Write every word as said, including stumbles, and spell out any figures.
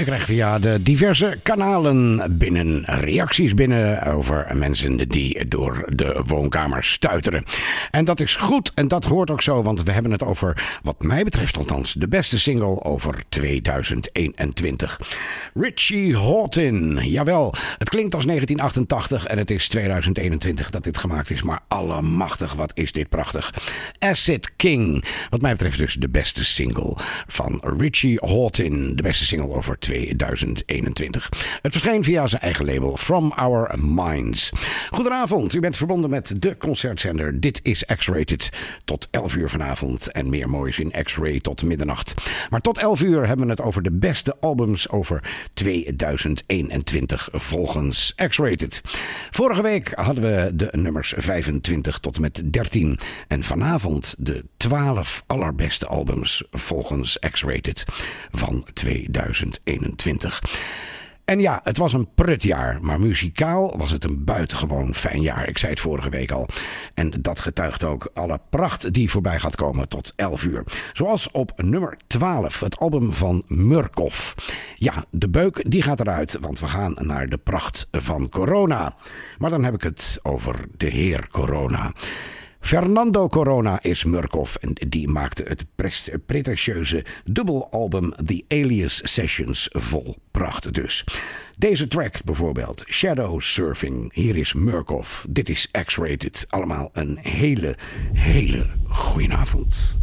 Ik krijg via de diverse kanalen binnen reacties binnen over mensen die door de woonkamer stuiteren. En dat is goed en dat hoort ook zo, want we hebben het over, wat mij betreft althans, de beste single over tweeduizend eenentwintig. Richie Hawtin, jawel, het klinkt als negentien achtentachtig en het is tweeduizend eenentwintig dat dit gemaakt is, maar allemachtig, wat is dit prachtig. Acid King, wat mij betreft dus de beste single van Richie Hawtin, de beste single over tweeduizend eenentwintig. Het verscheen via zijn eigen label From Our Minds. Goedenavond, u bent verbonden met de concertzender. Dit is X-Rated tot elf uur vanavond en meer moois in X-Ray tot middernacht. Maar tot elf uur hebben we het over de beste albums over tweeduizend eenentwintig volgens X-Rated. Vorige week hadden we de nummers vijfentwintig tot en met dertien en vanavond de twaalf allerbeste albums volgens X-Rated van tweeduizend eenentwintig. En ja, het was een prutjaar, maar muzikaal was het een buitengewoon fijn jaar. Ik zei het vorige week al. En dat getuigt ook alle pracht die voorbij gaat komen tot elf uur. Zoals op nummer twaalf, het album van Murkoff. Ja, de beuk die gaat eruit, want we gaan naar de pracht van Corona. Maar dan heb ik het over de heer Corona. Fernando Corona is Murkoff en die maakte het pretentieuze dubbelalbum The Alias Sessions vol pracht dus. Deze track bijvoorbeeld, Shadow Surfing, hier is Murkoff, dit is X-Rated. Allemaal een hele, hele goedenavond.